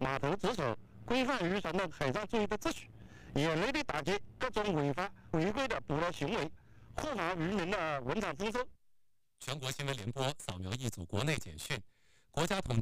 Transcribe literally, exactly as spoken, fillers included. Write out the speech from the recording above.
码头职守规范渔船的海上作业的秩序，严厉地打击各种违法违规的捕捞行为，护航渔民的文产丰收。 全国新闻联播扫描一组国内简讯，国家统。